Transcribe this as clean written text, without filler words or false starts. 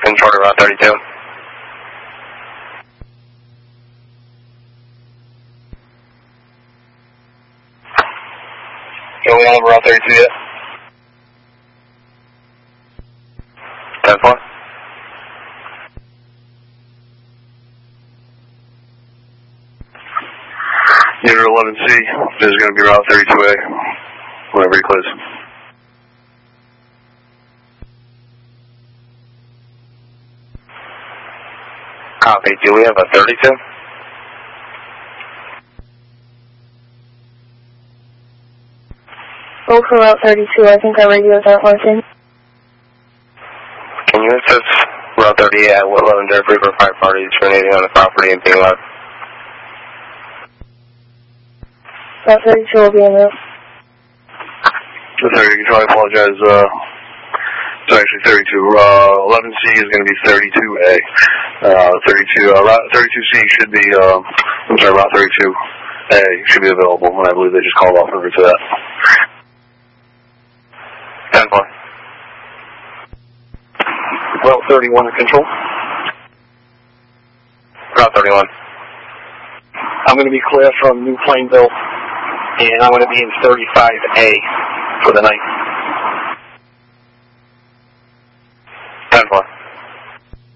Control to Route 32. Going on Route 32 yet? 10-4. Unit 11C, this is going to be Route 32A, whenever you close. Copy, do we have a 32? Go for Route 32, I think our radios aren't working. Can you assist Route 38 at Woodland Dirt Free for 5 parties terminating on the property and being left? Route 32 will be en route. Sorry, I apologize. It's actually 32. 11C is going to be 32A. 32C should be, Route 32A should be available, and I believe they just called off over to that. 10-4. Route 31 in control. Route 31. I'm going to be clear from New Plainville, and I'm going to be in 35A for the night.